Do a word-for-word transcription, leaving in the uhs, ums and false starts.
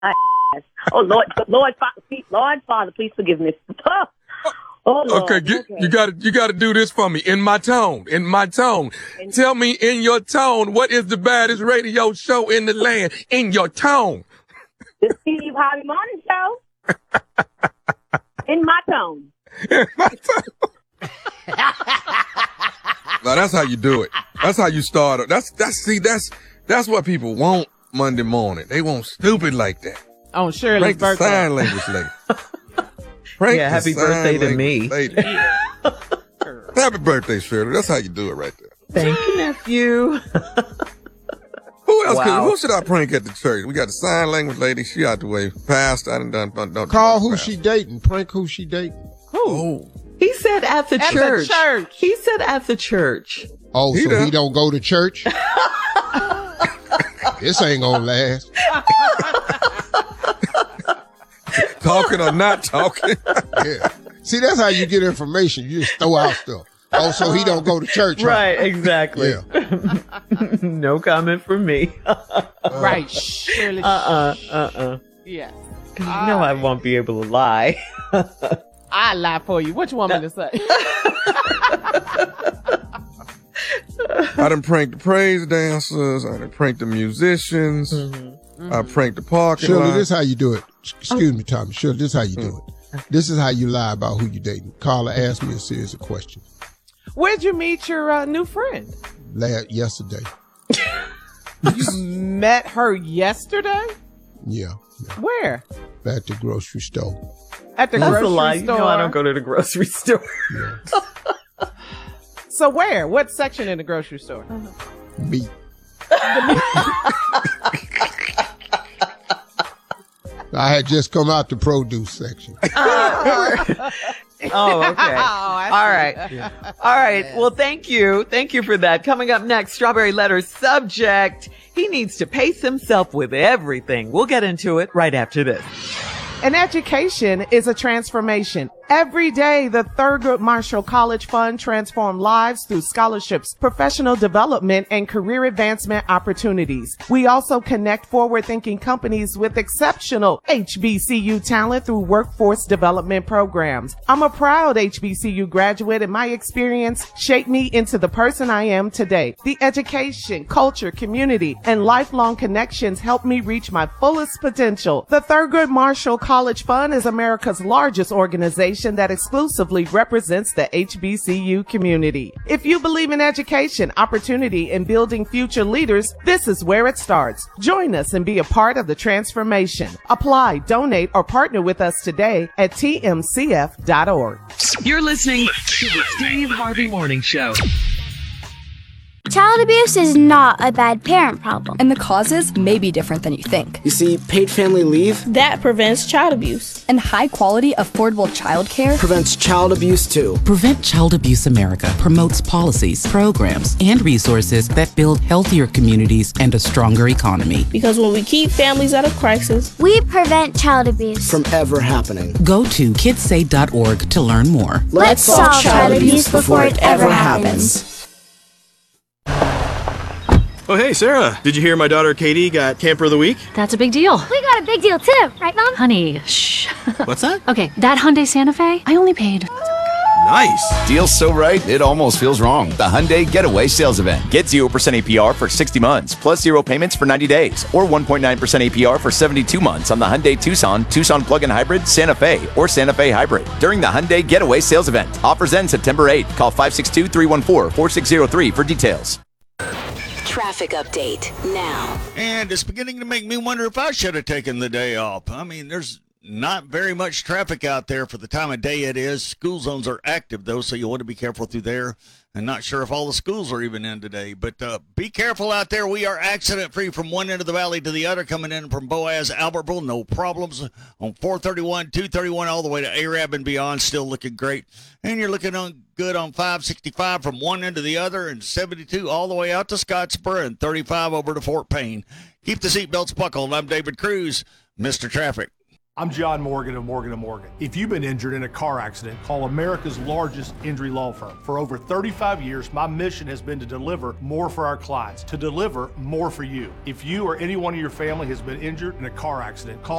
I, oh, Lord, Lord, Lord, Lord, Father, please forgive me. Oh, Lord. Okay, get, okay. you got to you got to do this for me in my tone. In my tone, in, tell me in your tone what is the baddest radio show in the land. In your tone. The Steve Harvey Morning Show. In my tone. In my tone. Now that's how you do it. That's how you start it. That's that's see that's that's what people want Monday morning. They want stupid like that. Oh, Shirley's Break birthday. The sign language lady. Frank yeah, happy birthday to me. Happy birthday, Shirley. That's how you do it right there. Thank you, nephew. Who else wow. could, who should I prank at the church? We got the sign language lady. She out the way. Pastor, I done done. done, done Call who pastor. she dating. Prank who she dating. Who? Oh. He said at the at church. The church. He said at the church. Oh, he so done. he don't go to church? This ain't gonna last. Talking or not talking. Yeah. See, that's how you get information. You just throw out stuff. Oh, so he don't go to church. Right, right exactly. Yeah. No comment from me. Right. Shirley. Uh-uh, uh-uh. Yeah. Because you know I won't be able to lie. I lie for you. What you want me to say? I done pranked the praise dancers. I done pranked the musicians. Mm-hmm. Mm-hmm. I pranked the parking Shirley, lot. this is how you do it. Excuse oh. me, Tommy. Shirley, this is how you do mm. it. This is how you lie about who you dating. Carla asked me a series of questions. Where'd you meet your uh, new friend? Last, yesterday. You met her yesterday? Yeah, yeah. Where? At the grocery store. At the That's grocery a lie. store? You know I don't go to the grocery store. Yeah. So where? What section in the grocery store? Meat. I had just come out the produce section. Uh, oh, okay. Oh, all right. Yeah. All right. Well, thank you. Thank you for that. Coming up next, Strawberry Letter's subject. He needs to pace himself with everything. We'll get into it right after this. An education is a transformation. Every day, the Thurgood Marshall College Fund transforms lives through scholarships, professional development, and career advancement opportunities. We also connect forward-thinking companies with exceptional H B C U talent through workforce development programs. I'm a proud H B C U graduate, and my experience shaped me into the person I am today. The education, culture, community, and lifelong connections helped me reach my fullest potential. The Thurgood Marshall College Fund is America's largest organization that exclusively represents the H B C U community. If you believe in education, opportunity, and building future leaders, this is where it starts. Join us and be a part of the transformation. Apply, donate, or partner with us today at T M C F dot org. You're listening to the Steve Harvey Morning Show. Child abuse is not a bad parent problem. And the causes may be different than you think. You see, paid family leave that prevents child abuse. And high quality, affordable childcare prevents child abuse too. Prevent Child Abuse America promotes policies, programs, and resources that build healthier communities and a stronger economy. Because when we keep families out of crisis, we prevent child abuse from ever happening. Go to kids say dot org to learn more. Let's, Let's solve, solve child abuse before it ever happens. happens. Oh, hey, Sarah. Did you hear my daughter Katie got Camper of the Week? That's a big deal. We got a big deal, too. Right, Mom? Honey, shh. What's that? Okay, that Hyundai Santa Fe, I only paid. Nice. Deal's so right, it almost feels wrong. The Hyundai Getaway Sales Event. Get zero percent A P R for sixty months, plus zero payments for ninety days, or one point nine percent A P R for seventy-two months on the Hyundai Tucson, Tucson Plug-in Hybrid, Santa Fe, or Santa Fe Hybrid during the Hyundai Getaway Sales Event. Offers end September eighth. Call five six two, three one four, four six zero three for details. Traffic update now. And it's beginning to make me wonder if I should have taken the day off. I mean, there's not very much traffic out there for the time of day it is. School zones are active, though, so you want to be careful through there. I'm not sure if all the schools are even in today, but uh, be careful out there. We are accident-free from one end of the valley to the other, coming in from Boaz, Albertville. No problems on four thirty-one, two thirty-one, all the way to Arab and beyond, still looking great. And you're looking on good on five sixty-five from one end to the other, and seventy-two all the way out to Scottsboro, and thirty-five over to Fort Payne. Keep the seatbelts buckled. I'm David Cruz, Mister Traffic. I'm John Morgan of Morgan and Morgan. If you've been injured in a car accident, call America's largest injury law firm. For over thirty-five years, my mission has been to deliver more for our clients, to deliver more for you. If you or anyone in your family has been injured in a car accident, call